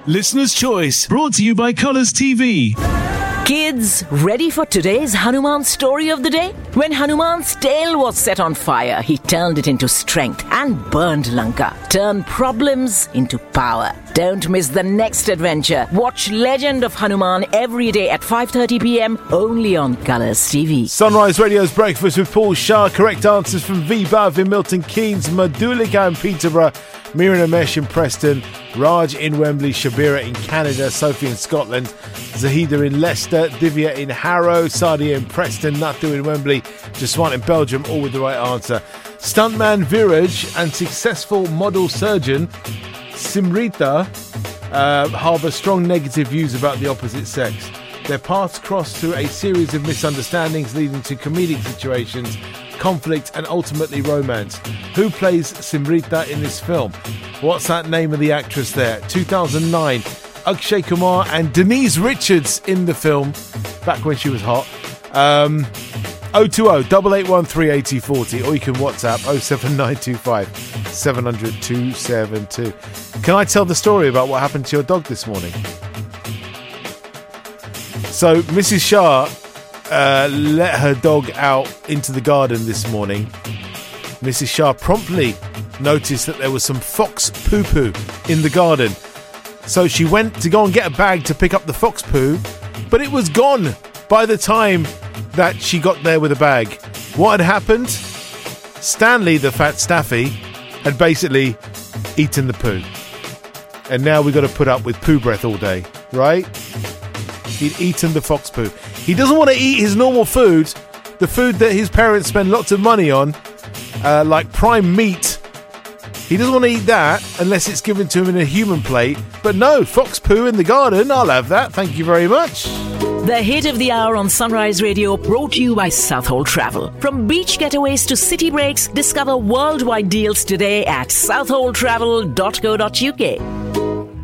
Listener's Choice, brought to you by Colours TV. Kids, ready for today's Hanuman story of the day? When Hanuman's tail was set on fire, he turned it into strength and burned Lanka. Turned problems into power. Don't miss the next adventure. Watch Legend of Hanuman every day at 5:30 p.m. only on Colours TV. Sunrise Radio's Breakfast with Paul Shah. Correct answers from V-Bav in Milton Keynes, Madhulika in Peterborough, Mira Namesh in Preston, Raj in Wembley, Shabira in Canada, Sophie in Scotland, Zahida in Leicester, Divya in Harrow, Sadia in Preston, Nathu in Wembley, Jaswant in Belgium, all with the right answer. Stuntman Viraj and successful model surgeon Simrita harbour strong negative views about the opposite sex. Their paths cross through a series of misunderstandings leading to comedic situations, conflict and ultimately romance. Who plays Simrita in this film? What's that name of the actress there? 2009, Akshay Kumar and Denise Richards in the film, back when she was hot. 020-8813-8040, or you can WhatsApp 07925 700 272. Can I tell the story about what happened to your dog this morning? So Mrs. Shah let her dog out into the garden this morning. Mrs. Shah promptly noticed that there was some fox poo-poo in the garden. So she went to go and get a bag to pick up the fox poo, but it was gone by the time that she got there with a bag. What had happened? Stanley, the fat staffy, had basically eaten the poo. And now we've got to put up with poo breath all day, right? He'd eaten the fox poo. He doesn't want to eat his normal food, the food that his parents spend lots of money on, like prime meat. He doesn't want to eat that unless it's given to him in a human plate. But no, fox poo in the garden, I'll have that. Thank you very much. The hit of the hour on Sunrise Radio, brought to you by Southhold Travel. From beach getaways to city breaks, discover worldwide deals today at southholdtravel.co.uk.